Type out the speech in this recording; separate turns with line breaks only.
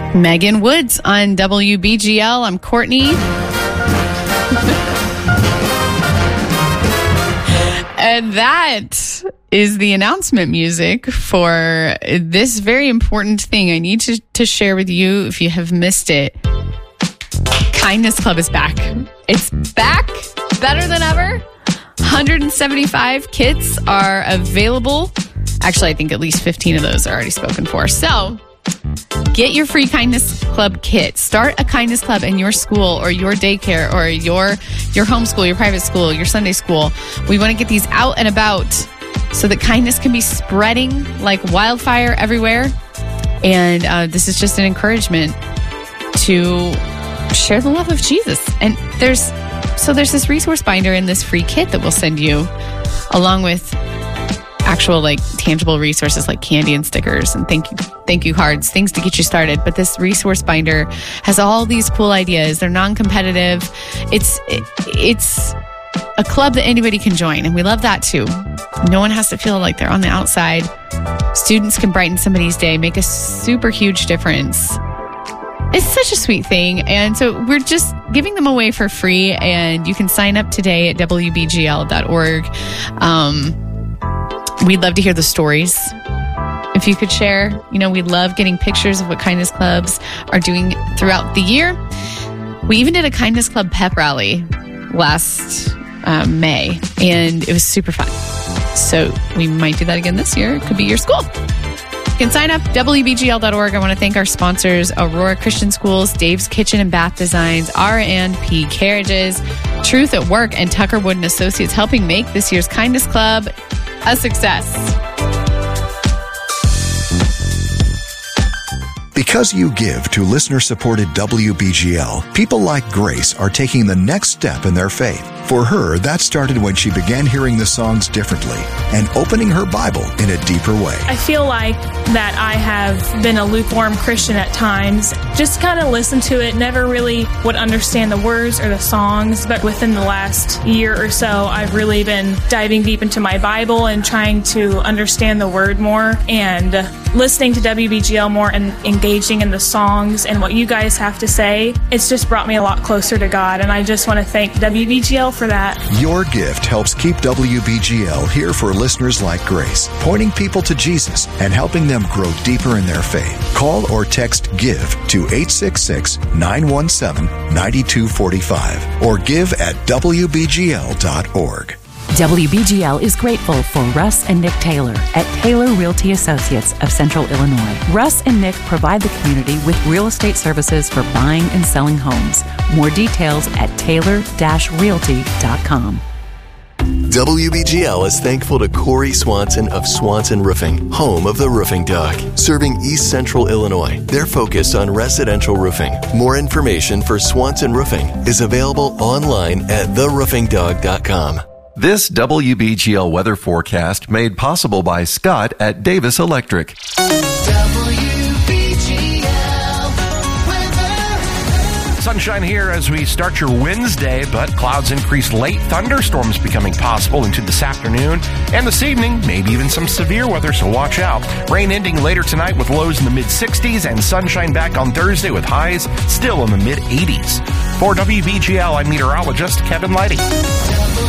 Megan Woods on WBGL. I'm Courtney. And that is the announcement music for this very important thing I need to share with you if you have missed it. Kindness Club is back. It's back, better than ever. 175 kits are available. Actually, I think at least 15 of those are already spoken for. So get your free Kindness Club kit. Start a Kindness Club in your school or your daycare or your homeschool, your private school, your Sunday school. We want to get these out and about so that kindness can be spreading like wildfire everywhere. And this is just an encouragement to share the love of Jesus. And there's this resource binder in this free kit that we'll send you, along with actual tangible resources like candy and stickers and thank you cards, things to get you started. But this resource binder has all these cool ideas. They're non-competitive. It's a club that anybody can join, and we love that too. No one has to feel like they're on the outside. Students can brighten somebody's day, make a super huge difference. It's such a sweet thing. And so we're just giving them away for free, and you can sign up today at WBGL.org. We'd love to hear the stories. If you could share, we love getting pictures of what Kindness Clubs are doing throughout the year. We even did a Kindness Club pep rally last May, and it was super fun. So we might do that again this year. It could be your school. You can sign up, WBGL.org. I want to thank our sponsors, Aurora Christian Schools, Dave's Kitchen and Bath Designs, R&P Carriages, Truth at Work, and Tucker Wood & Associates, helping make this year's Kindness Club a success.
Because you give to listener-supported WBGL, people like Grace are taking the next step in their faith. For her, that started when she began hearing the songs differently and opening her Bible in a deeper way.
I feel like that I have been a lukewarm Christian at times. Just kind of listen to it, never really would understand the words or the songs. But within the last year or so, I've really been diving deep into my Bible and trying to understand the Word more, and listening to WBGL more and engaging in the songs and what you guys have to say. It's just brought me a lot closer to God, and I just want to thank WBGL for that.
Your gift helps keep WBGL here for listeners like Grace, pointing people to Jesus and helping them grow deeper in their faith. Call or text GIVE to 866-917-9245 or give at WBGL.org.
WBGL is grateful for Russ and Nick Taylor at Taylor Realty Associates of Central Illinois. Russ and Nick provide the community with real estate services for buying and selling homes. More details at taylor-realty.com.
WBGL is thankful to Corey Swanson of Swanson Roofing, home of the Roofing Dog, serving East Central Illinois. They're focused on residential roofing. More information for Swanson Roofing is available online at theroofingdog.com.
This WBGL weather forecast made possible by Scott at Davis Electric. Sunshine here as we start your Wednesday, but clouds increase late. Thunderstorms becoming possible into this afternoon and this evening, maybe even some severe weather, so watch out. Rain ending later tonight with lows in the mid-60s and sunshine back on Thursday with highs still in the mid-80s. For WBGL, I'm meteorologist Kevin Lighty.